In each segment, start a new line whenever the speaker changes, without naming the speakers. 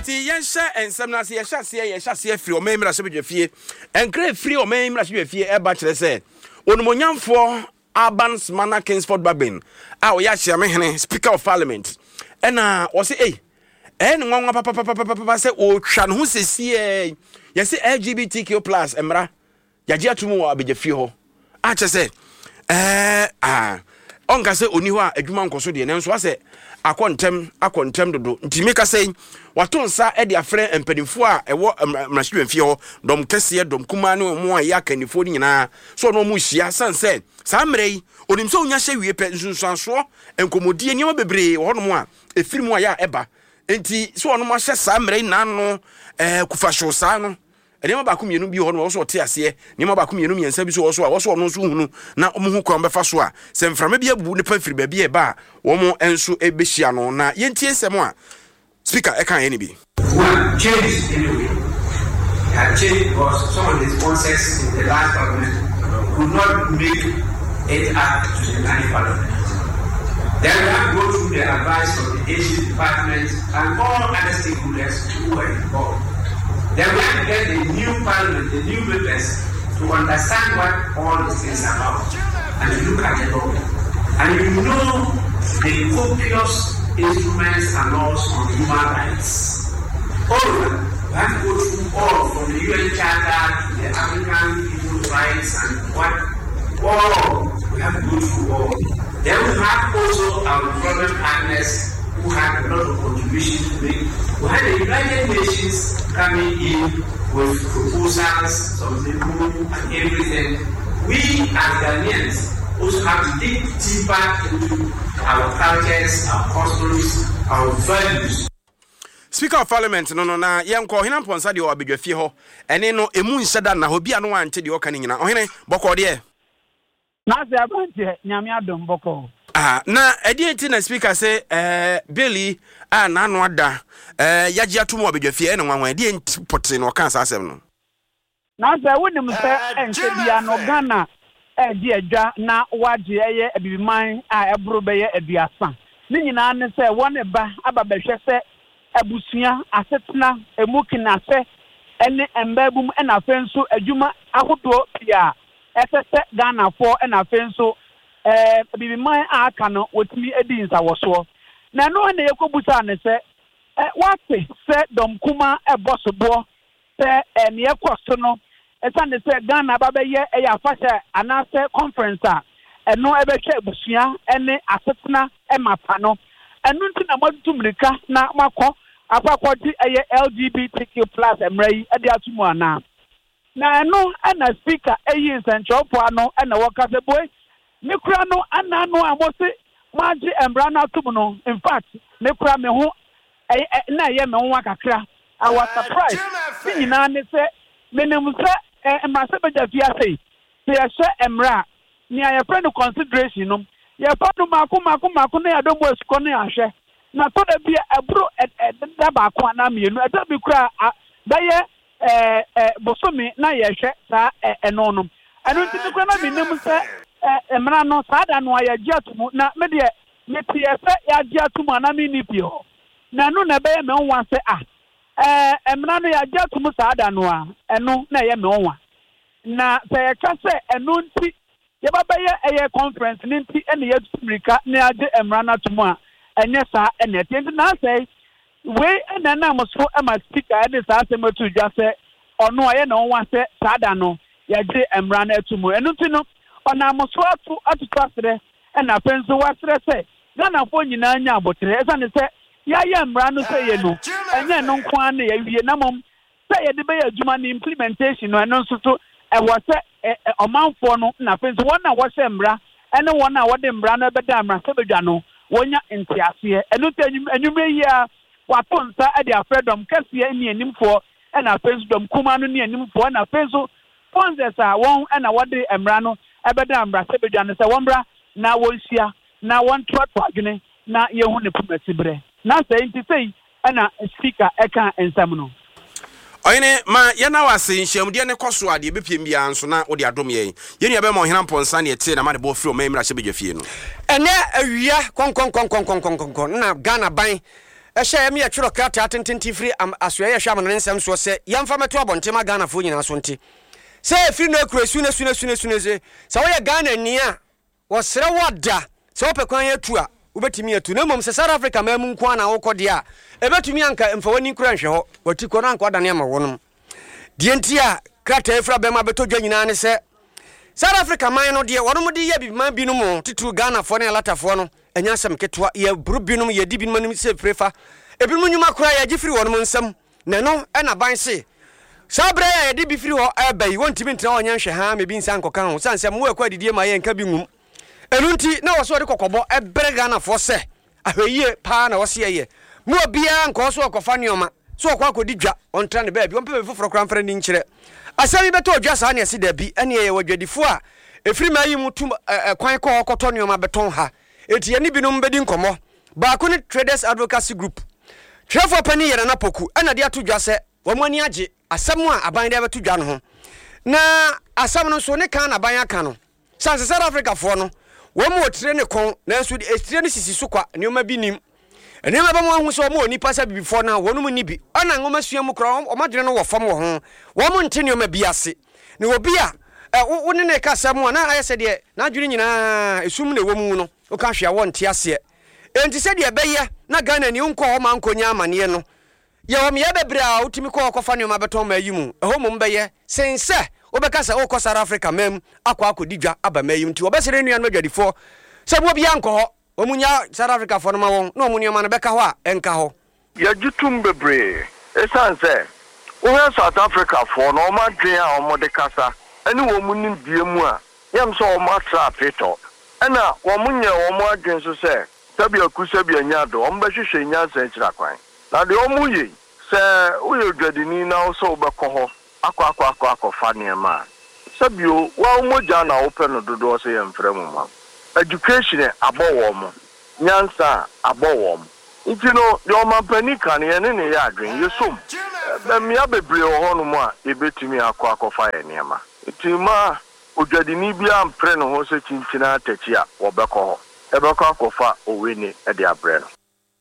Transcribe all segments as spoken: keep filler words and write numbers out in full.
Ti yensha ensem se yesha se yesha se free o memra se bedwafie enkra free o memra se bedwafie e ba kire se onumonyamfo Albans Mana Kingsford Babin a o ya hia me hene Speaker of Parliament ena o se eh eh nwa papa papa papa se o twa no sesie ye se L G B T Q plus emra yaje atumu wa bedwafie ho a che se eh ah onka se oni ho a adwuma nkoso de nenso ase akontem akontem dodo ntimeka sei watonsa e de afre empadimfo a ewo mrahwemfie ho dom kese dom kuma ne mo a ya kanifo ni nyina so no mu hia sanse sa mrei onimso onya hye wie pe nsunsuanso enkomodie niam bebre ho no a efiri mu a ya eba enti so ono ma hye sa mrei nano eh kufahwo sa no ene ba kumienu bi ho no so te ase ne ma ba kumienu miensa bi so wo so a wo so no so hunu na omu kwa mbefa so a se mframa bi abu ne pa firi ba bi e ba wo mo enso ebehia no na yentie nsem a speaker e kan ene bi
one change anyway that change because some of the sponsors in the last government could not make it up to the national parliament. Then we have to go through the advice of the Asian department and all other stakeholders who were involved. Then we have to get the new parliament, the new members, to understand what all these things are about and to look at the law. And you know the copious instruments and laws on human rights. All of them, we have to go through all from the U N Charter to the African People's Rights and what all. We have to go through all. Then we have also our development partners who have a lot of contributions to make. We had the United Nations coming in with proposals, some people and everything. We as Ghanaians also have to dig deeper into our cultures, our customs, our values.
Speaker of Parliament no no na yenko hina ponsa de obedwafie ho ene no emu nhyeda na hobi ano ante de oka ne nyina ohene boko de
na se abante nyame adom boko
ah na edi enti na speaker say eh Billy ah na no ada eh yaji atomo obedwafie ene nwanwan edi enti pote no kan sa asem no
na se wonim se ense bia no Ghana e di adwa na waje eye abibiman a ebro be ye aduasa ne nyina ne se wone ba aba behwe se abusuya asetna emukina se ene embabum ena afenso adwuma ahodo pia esese Ghana for ena afenso eh bibiman aka no wotimi edi nsa woso na no na yekobusa ne se wate se dom kuma ebosobo se ene yekoso no esa ne se Ghana ba be ye e ya fasha anase conference a eno ebehwe abusuya ene asetna emapa no enu nti na madutumrika na makọ akwakọdi eye L G B T Q plus emrei ade atumu ana na enu ana speaker eyi nsenchopo ano ana wakase boy mikura no ana no amosi maji embra na atumu no in fact mikura me ho na ye me ho akakra I was surprised ni na ne se menem se emra se bedafia sei se ye hye emra ni aye friend consideration no ye padu mako mako mako na ya domo esiko na ahwe na to da bia ebro da ba ko na mienu da bi kura da ye eh eh bosomi na ye hwe sa eno no eno nti kura na minim se emra no sa da no ya giatumu na me de me tie se ya giatumu na mi ni pio na no na be me nwa se ah eh emra no ya giatumu sa da no a eno na ye me nwa na se ye ka se eno nti yeba baye eye conference ninti ene ye America na ade emra na tumu a enye sa ene tenti na say we ene na moso e ma speaker ene sa asematu dwa se ono aye na onwa se sada no ye de emra na tumu enu ti no ona moso atu atu asre ena penso wasre se Ghana fo nyina anya abotre esa ne se ya ye emra no se ye no enye no nkwa na ye wie na mom se ye de be adwuma ni implementation no eno nso so e wo se omanfo no na fenso wona wo se mbra ene wona wo de mbra no beda mbra se bedwa no wonya ntiase enu tanyum enyume yi a watonsa e de afredom kase ani animfo e na fenso dom kuma no ni animfo na fenso fonzes a won e na wo de mbra no e beda mbra se bedwa no se wo mbra na wonsia na won trotwa adwene na yehu ne pomasibre na se nti sei e na speaker e kan ensam no
oyene ma yana wase nhyiamde ne koso ade bepiem bia nso na odi adom ye yenu ya be mo hena mponsa ne ete na ma de bo firi o ma emra hye bedwafie no
ene awia kon kon kon kon kon kon kon na Ghana ban e hye me atwero krata atententi firi asoye ye hwa amane nsem so se yemfa meto abontema Ghana fo nyina so nti se firi no kura sune sune sune sune se se wo ye Ghana ni a wo sere woda se wo pekwan atu a ubetimi atu na mom se South Africa ma mu nko na wo kode a ebetumi anka mfa wani kura nhwe ho wati ko na anka odane ama wonom die nti a krata efra be ma beto dwa nyina ne se South Africa man no de wonom de ye bi ma bi no mo titu Ghana fo na latafo no enya sem ketwa ye bru binum ye di binum nim se prefa ebinum nyuma kura ye gifiri wonom nsam na no e na ban se sabre ye di bifiri ho ebai wontimi ntina onye nhwe ha me bi nsa nkoka ho sanse mo akwa didie ma ye nka bi ngum enunti na wo so de kokobo ebre Ghana fo se ahweye pa na wo se ye mo bia nko so okofa nioma so okwa akodi dwa ontra ne ba bi onpe foforo kra mfra ni nkyere asami beto dwa sa na se da bi ene ye wadwadifo a efiri ma yi mutum kwan ko okoto nioma beton ha eti ani binum bedi nkomo ba ko ni Traders Advocacy Group trefo pani yere na poku ena de ato dwa se wo mani age asam a aban de beto dwa no ho na asam no so ne kan na ban aka no sanse South Africa fo no wo mo tire ne kon na so estire ne sisi so kwa nioma bi nim enema ba mo hu so mo oni pasa bibifo na wonu mu ni bi ona ngoma sua mu kra o madwene no wo fam wo ho wo mo nte nioma bi ase ne obi a wo ne ne ka asam na ayese de na adwene nyina esum ne wo mu no o ka hwe awon te ase enti se de beye na Ghana ni nko ho ma nkonya amane no ye wo me ye bebre a utimi ko okofa ne ma beton ma yimu eho mum beye sense obeka se okọ South Africa mem akwa akodidwa aba ma yim ti obesere nuan madwadifo se bo bia nko ho omunya South Africa fo no ma won na omunye ma no beka ho a enka ho
ya jutum bebre esanse wo South Africa fo no ma dwen a o mo de kasa ani wo munim biemu a yam so o ma trafito ana wo munye wo mo adwen so se sabi akusa bi anya do o mbehwehwe nya sanchira kwan na de o muye se wo yodwadini na wo so obekọ ho akọ akọ akọ akọ fa niema sabi o wa moja na open no dodo so ye mfrɛ mu ma education abowo mo nyansa abowo mo nti no de o ma panika ne ne ne ya adwen yesom be me abebre ho no mo a ebetimi akọ akọ fa ye niema nti ma odwadini bia mpre no ho se chinchina atachi a wobekọ ho ebekọ akọfa oweni e de abre no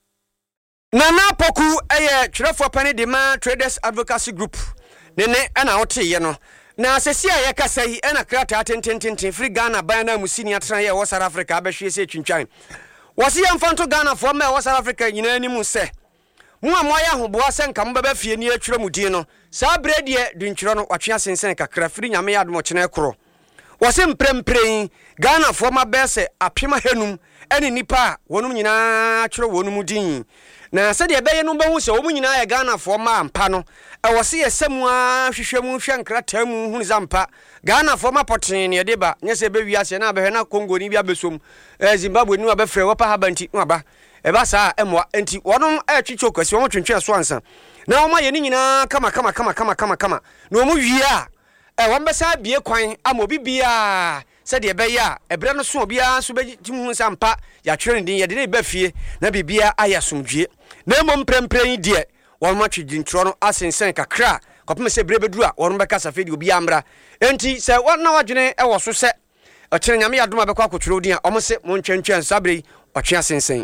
Nana Poku eye twerefo pani de ma Traders Advocacy Group nene ana wote ye no na asesi a ye kasa yi ena krata atentententen free Ghana ban na musini atran ye wo South Africa abehwe se twintwan wose ye mfanto Ghana fo ma wo South Africa nyina ni mu se mu a moya hoboa se nka mbaba fie ni atwere mudin no sa brede de ntwero no watwe asensen kakra free nyame ya admo kyene koro wose mprempren Ghana fo ma bese apema henum ene nipa wonum nyina atwere wonum din na se de beye no behu se wo mu nyina ya Ghana fo ma ampa no e wo se yesemu a hwehwemu hwe nkrata mu hunu zampa Ghana fo ma poten ne de ba nye se be wiase na be na Congo ni bia besom e Zimbabwe ni ba frɛ wo pa habanti no aba e ba sa emwa enti wono e twitwo kwasi wo twentwe so ansa na wo ma ye ni nyina kama kama kama kama kama kama na wo mu wi a e wo mbesa bie kwan ama obi bia se de be ya ebre no so bia so be timu sampa ya twere ndin ye de ba fie na bibia ayasomdwie na mom prempren die won ma twigi ntro no asensen kakra kopem se brebeduru a won beka safedi obi amra enti se won na wadwene e wo so se okere nyame yadoma bekwa akotwere odin a omo se montwentwen sabre otwe asensen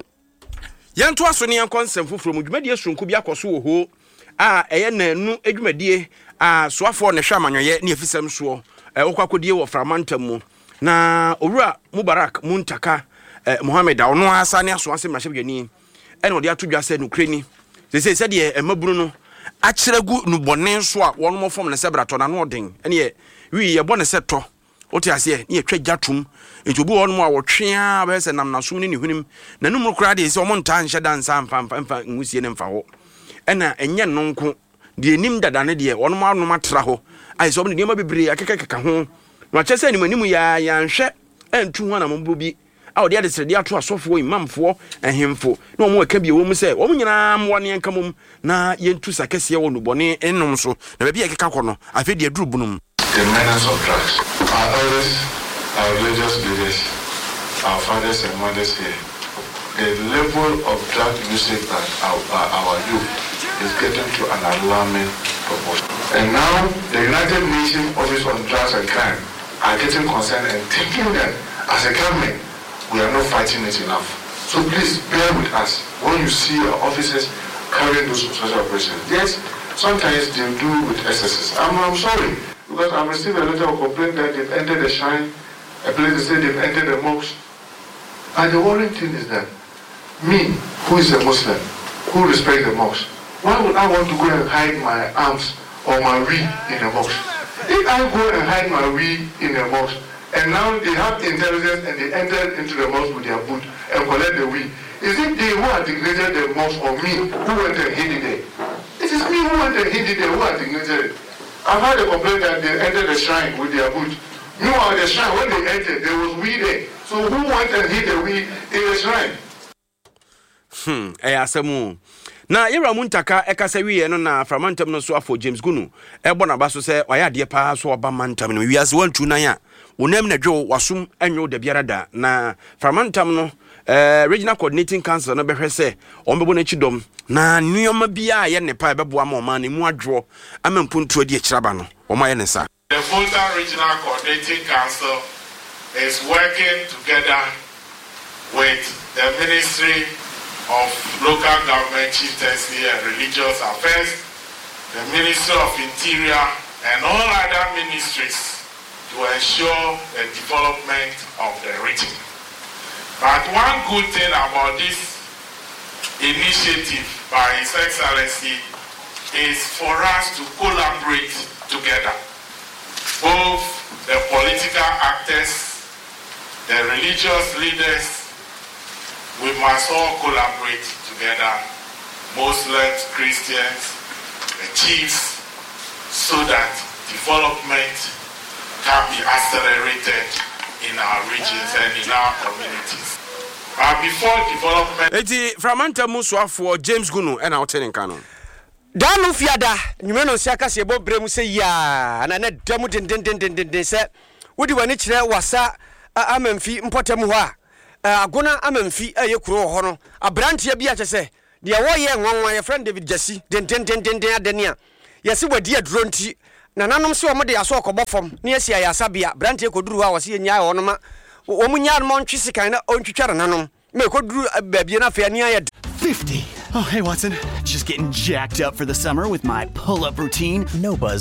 yento aso ne yankonsem foforo mu dwumadi asunku bi akoso wo ho a eye nanu adwumadie a soafo ne hwa amanyoye ne afisam so e wokwakodie wo framantam mu na owura Mubarak Muntaka eh, Mohammed ono asa ne aso asem rahye bani ene odi atodwa se no kreni se se se de emaburu no akyeregu no bone so a wono mo fom ne se brato na no den ene wi ye bone se to oti ase ne yetwa gyatum enti obi wono mo a wotwea ba se nam na so ne ne hunim na no mu kra de se omo nta nhye dansa mfa mfa mfa ngusie ne mfa ho ena enye nonko de enim dada ne de wono mo anoma tra ho ai so omo ne ma bebre akekeka ho no akyese ni manimu ya ya nhwe entu ho na mo bi a odi ade srede ato asofo imamfo ehemfo na omo aka bi wo mu se omo nyina mo ne nka mum na yentu sakese wo nubone ennom so na ba bi ekeka kono afedi aduru bunum.
The menace of drugs. Our elders, our religious leaders, our fathers and mothers here, the level of drug usage by our, by our youth is getting to an alarming proportion. And now, the United Nations Office on Drugs and Crime are getting concerned and thinking that as a government, we are not fighting it enough. So please bear with us when you see our officers carrying those special operations. Yes, sometimes they do with excesses. I'm, I'm sorry, because I've received a letter of complaint that they've entered the shrine, a place to say they've entered the mosque. And the worrying thing is that me, who is a Muslim, who respects the mosque, why would I want to go and hide my arms or my we in the mosque? If I go and hide my we in the mosque, and now they have intelligence and they enter into the mosque with their boot and collect the we, is it they who have designated the mosque or me who went and hid it there? It is me who went and hid it there who has designated it. I've had a complaint that they entered the shrine with their boot. Meanwhile, the shrine, when they entered, there was we there. So who went and hid the we in the shrine?
Hmm, eh, asemu. Na yera muntaka ekasa wiye no na framantam no so afo James Gunu ebo na ba so se oya de pa so oba mantam no wiase wantu nan ya onam na dwo wasum anwo da biara da na framantam no eh regional coordinating council no behwe se ombebo na chidom na nuoma bia ye ne pa bebo ama oma na mu adwo amampuntu adi akiraba no oma ye ne sa.
The Fulton Regional Coordinating Council is working together with the Ministry of Local Government Chieftaincy and Religious Affairs, the Ministry of Interior, and all other ministries to ensure the development of the region. But one good thing about this initiative by His Excellency is for us to collaborate together. Both the political actors, the religious leaders, we must all collaborate together, Muslims, Christians, the chiefs, so that development can be accelerated in our regions and in our communities. But before development...
Eti Framanta Muswa for James Gunu and our tenant canon.
Danu fiada, nyumeno siaka sebo bremu se ya, na ne demu den den den den den den se, wudi wani chile wasa amemfi mpotemu wa. Agona amamfi eye kuro ho no abrantie bia kyese de wo ye nwanwa ye friend David Jesse den den den den adenia yesi wadi aduro nti na nanom se omo de aso okobɔ fam na yesi ya sabia brantie koduru ha wose nya ho no ma wo munya no ntwi sikan na ontwitware nanom me koduru babie na fa nia ye
fifty. Oh, hey, Watson. Just getting jacked up for the summer with my pull-up routine. No buzz.